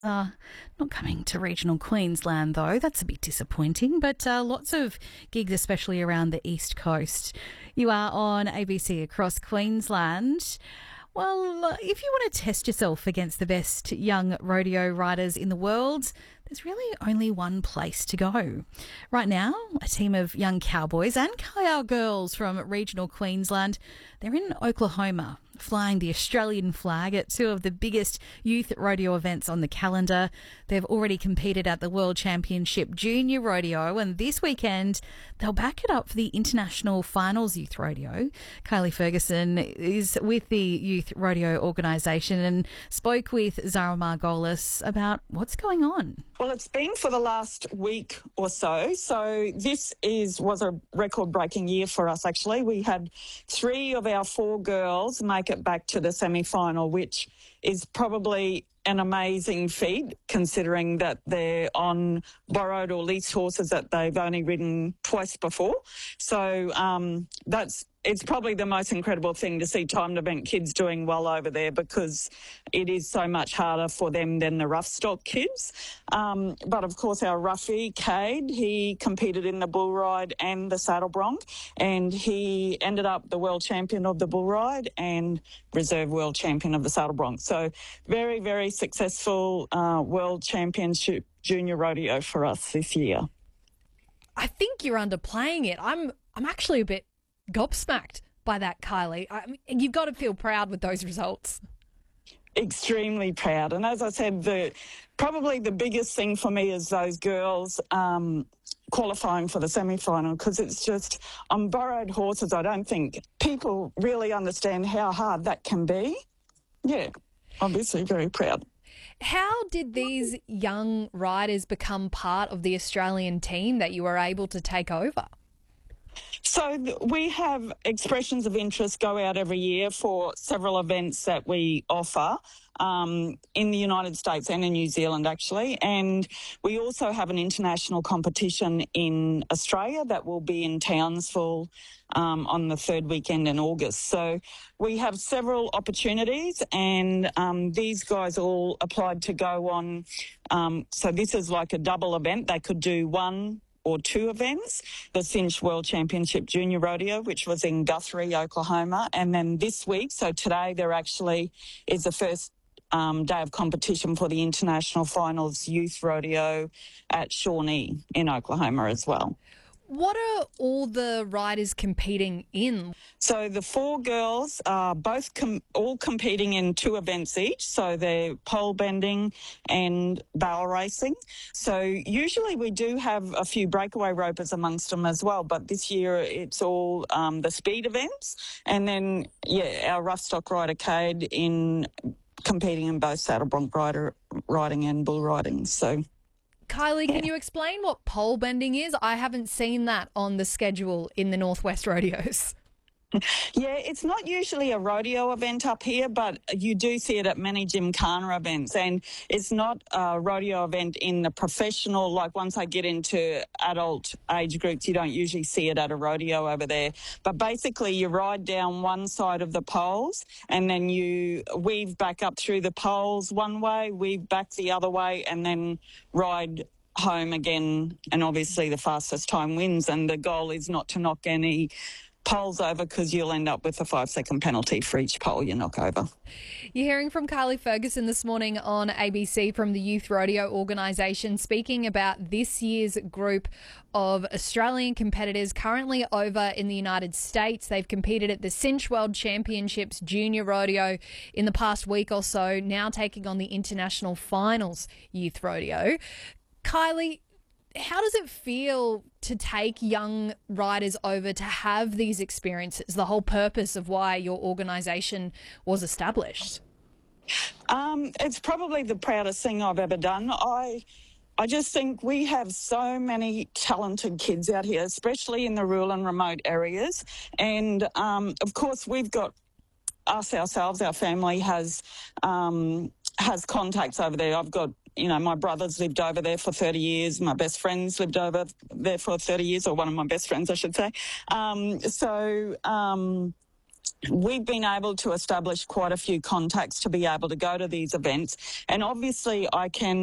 Not coming to regional Queensland, though. That's a bit disappointing, but lots of gigs, especially around the East Coast. You are on ABC across Queensland. Well, if you want to test yourself against the best young rodeo riders in the world, there's really only one place to go. Right now, a team of young cowboys and cowgirls from regional Queensland, they're in Oklahoma, flying the Australian flag at two of the biggest youth rodeo events on the calendar. They've already competed at the World Championship Junior Rodeo, and this weekend they'll back it up for the International Finals Youth Rodeo. Kylie Ferguson is with the Youth Rodeo organisation and spoke with Zara Margolis about what's going on. Well, it's been for the last week or so. So this was a record-breaking year for us, actually. We had 3 of our 4 girls make it back to the semi-final, which is probably an amazing feat considering that they're on borrowed or leased horses that they've only ridden twice before. So it's probably the most incredible thing to see timed event kids doing well over there, because it is so much harder for them than the rough stock kids. But of course, our roughie, Cade, he competed in the bull ride and the saddle bronc, and he ended up the world champion of the bull ride and reserve world champion of the saddle bronc. So very, very successful world championship junior rodeo for us this year. I think you're underplaying it. I'm actually a bit gobsmacked by that, Kylie. You've got to feel proud with those results. Extremely proud. And as I said, probably the biggest thing for me is those girls qualifying for the semi-final, because it's just on borrowed horses. I don't think people really understand how hard that can be. Yeah, obviously very proud. How did these young riders become part of the Australian team that you were able to take over? So we have expressions of interest go out every year for several events that we offer in the United States and in New Zealand, actually. And we also have an international competition in Australia that will be in Townsville on the 3rd weekend in August. So we have several opportunities, and these guys all applied to go on. So this is like a double event. They could do 1 or 2 events, the Cinch World Championship Junior Rodeo, which was in Guthrie, Oklahoma. And then this week, so today, there actually is the first day of competition for the International Finals Youth Rodeo at Shawnee in Oklahoma as well. What are all the riders competing in? So the 4 girls are both all competing in 2 events each. So they're pole bending and barrel racing. So usually we do have a few breakaway ropers amongst them as well. But this year it's all the speed events. And then, our rough stock rider, Cade, competing in both saddle bronc riding and bull riding. So, Kylie, can you explain what pole bending is? I haven't seen that on the schedule in the Northwest Rodeos. Yeah, it's not usually a rodeo event up here, but you do see it at many gymkhana events. And it's not a rodeo event in the professional, like once I get into adult age groups, you don't usually see it at a rodeo over there. But basically you ride down one side of the poles and then you weave back up through the poles one way, weave back the other way, and then ride home again. And obviously the fastest time wins. And the goal is not to knock any poles over, because you'll end up with a 5-second penalty for each pole you knock over. You're hearing from Kylie Ferguson this morning on ABC from the Youth Rodeo Organisation, speaking about this year's group of Australian competitors currently over in the United States. They've competed at the Cinch World Championships Junior Rodeo in the past week or so, now taking on the International Finals Youth Rodeo. Kylie, how does it feel to take young riders over to have these experiences, the whole purpose of why your organisation was established? It's probably the proudest thing I've ever done. I just think we have so many talented kids out here, especially in the rural and remote areas. And, of course, we've got us ourselves, our family has contacts over there. I've got, my brother's lived over there for 30 years. My best friend's lived over there for 30 years, or one of my best friends, I should say. we've been able to establish quite a few contacts to be able to go to these events. And obviously I can